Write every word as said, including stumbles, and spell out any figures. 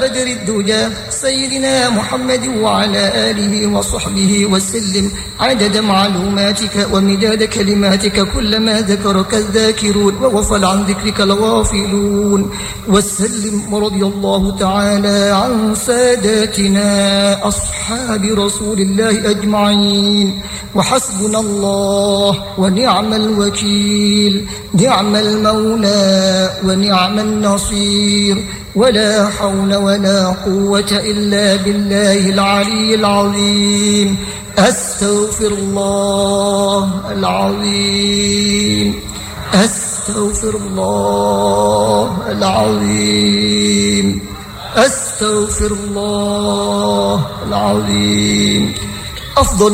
بدر الدجى سيدنا محمد وعلى آله وصحبه وسلم عدد معلوماتك ومداد كلماتك كلما ذكرك الذاكرون وغفل عن ذكرك الغافلون. وسلم رضي الله تعالى عن ساداتنا أصحاب رسول الله أجمعين. وحسبنا الله ونعم الوكيل، نعم المولى ونعم النصير، ولا حول ولا قوة إلا بالله العلي العظيم. أستغفر الله العظيم، أستغفر الله العظيم، أستغفر الله العظيم. أفضل